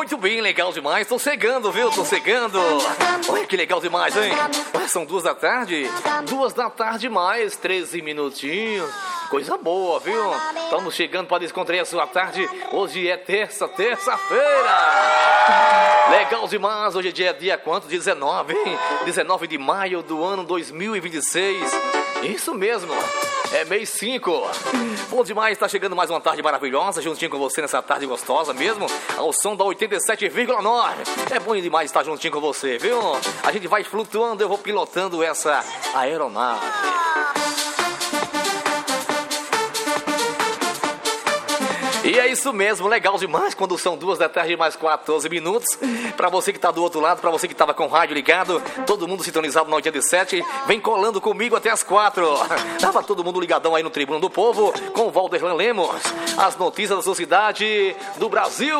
Muito bem, legal demais. Tô chegando, viu? Tô chegando. Olha que legal demais, hein? Olha, são 2 da tarde. 2 da tarde mais 13 minutinhos. Coisa boa, viu? Estamos chegando para descontrair a sua tarde. Hoje é terça-feira. Legal demais. Hoje é dia quanto? 19, hein? 19 de maio do ano 2026. Isso mesmo. É mês 5. Bom demais, tá chegando mais uma tarde maravilhosa, juntinho com você nessa tarde gostosa mesmo, ao som da 87,9. É bom demais estar juntinho com você, viu? A gente vai flutuando, eu vou pilotando essa aeronave. E é isso mesmo, legal demais quando são 2 da tarde mais 14 minutos. Pra você que tá do outro lado, pra você que tava com o rádio ligado, todo mundo sintonizado na 87, vem colando comigo até as 4. Tava todo mundo ligadão aí no Tribuna do Povo, com o Valderlan Lemos. As notícias da sua cidade, do Brasil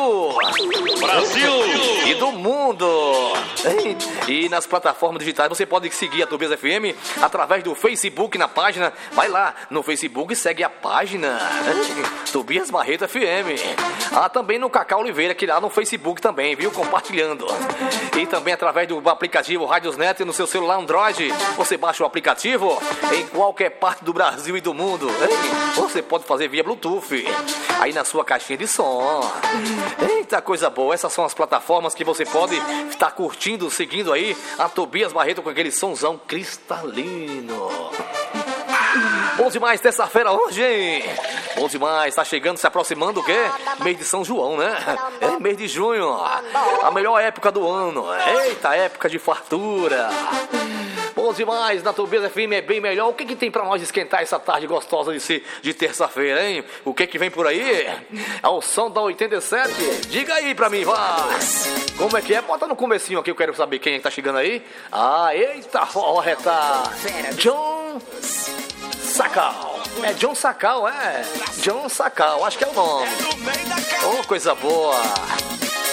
e do mundo. E nas plataformas digitais você pode seguir a Tobias FM através do Facebook na página. Vai lá no Facebook e segue a página Tobias Barreto FM. Também no Cacau Oliveira, que lá no Facebook também, viu? Compartilhando. E também através do aplicativo Radiosnet no seu celular Android. Você baixa o aplicativo em qualquer parte do Brasil e do mundo. Você pode fazer via Bluetooth. Aí na sua caixinha de som. Eita, coisa boa. Essas são as plataformas que você pode estar curtindo, seguindo aí a Tobias Barreto com aquele sonzão cristalino. Bom demais, terça-feira hoje, hein? Bom demais, tá chegando, se aproximando o quê? Mês de São João, né? É mês de junho, a melhor época do ano. Eita, época de fartura. Bom demais, na Tobias FM é bem melhor. O que tem pra nós esquentar essa tarde gostosa de terça-feira, hein? O que vem por aí? Ao som da 87? Diga aí pra mim, vai! Como é que é? Bota no comecinho aqui, eu quero saber quem é que tá chegando aí. Eita, tá John Sacal. É John Sacal, é? John Sacal, acho que é o nome. Oh, coisa boa.